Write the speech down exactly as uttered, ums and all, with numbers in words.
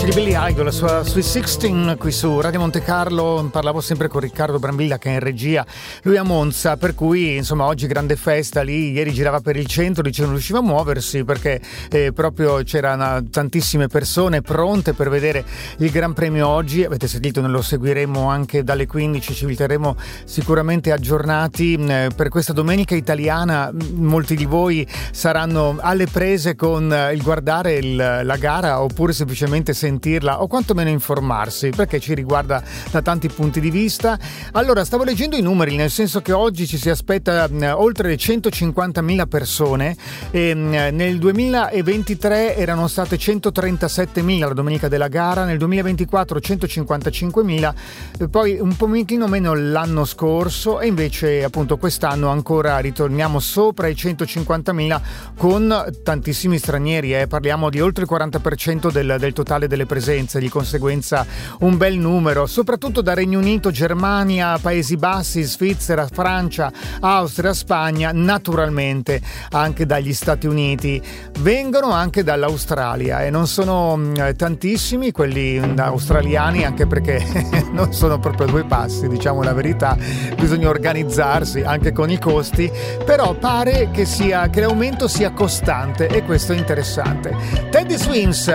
di Billy Idol, la sua Sweet sedici qui su Radio Monte Carlo. Parlavo sempre con Riccardo Brambilla che è in regia, lui a Monza, per cui insomma oggi grande festa lì. Ieri girava per il centro, dice non riusciva a muoversi perché eh, proprio c'erano tantissime persone pronte per vedere il Gran Premio oggi. Avete sentito, noi lo seguiremo anche dalle quindici, ci terremo sicuramente aggiornati eh, per questa domenica italiana. Molti di voi saranno alle prese con il guardare il, la gara oppure semplicemente sentirla o quantomeno informarsi, perché ci riguarda da tanti punti di vista. Allora, stavo leggendo i numeri, nel senso che oggi ci si aspetta eh, oltre le centocinquantamila persone e, eh, nel duemilaventitré erano state centotrentasettemila la domenica della gara, nel duemilaventiquattro centocinquantacinquemila, eh, poi un pochettino meno l'anno scorso e invece appunto quest'anno ancora ritorniamo sopra i centocinquantamila con tantissimi stranieri, eh. Parliamo di oltre il quaranta per cento del, del totale delle presenze, di conseguenza un bel numero, soprattutto da Regno Unito, Germania, Paesi Bassi, Svizzera, Francia, Austria, Spagna, naturalmente anche dagli Stati Uniti, vengono anche dall'Australia e non sono mh, tantissimi quelli australiani, anche perché non sono proprio due passi, diciamo la verità, bisogna organizzarsi anche con i costi, però pare che sia che l'aumento sia costante e questo è interessante. Teddy Swims,